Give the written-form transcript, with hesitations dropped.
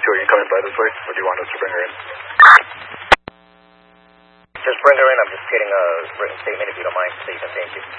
are you coming by this way, or do you want us to bring her in? Just bring her in. I'm just getting a written statement if you don't mind, please, and thank you.